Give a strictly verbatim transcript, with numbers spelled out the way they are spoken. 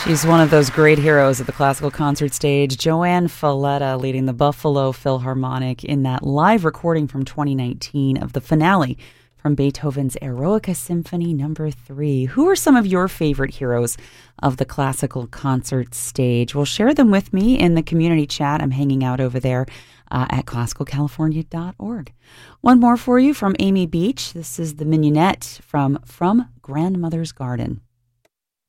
She's one of those great heroes of the classical concert stage, Joanne Falletta, leading the Buffalo Philharmonic in that live recording from twenty nineteen of the finale from Beethoven's Eroica Symphony Number three. Who are some of your favorite heroes of the classical concert stage? Well, share them with me in the community chat. I'm hanging out over there uh, at classical california dot org. One more for you from Amy Beach. This is the Mignonette from From Grandmother's Garden.